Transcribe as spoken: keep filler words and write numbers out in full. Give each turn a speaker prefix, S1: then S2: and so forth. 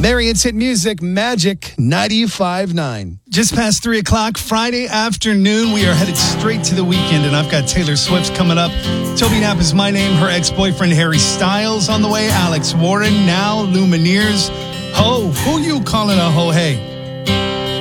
S1: Marriott's Hit Music, Magic ninety-five point nine.
S2: Just past three o'clock, Friday afternoon. We are headed straight to the weekend, and I've got Taylor Swift coming up. Toby Knapp is my name. Her ex-boyfriend Harry Styles on the way. Alex Warren, now Lumineers. Ho, who you calling a ho hey?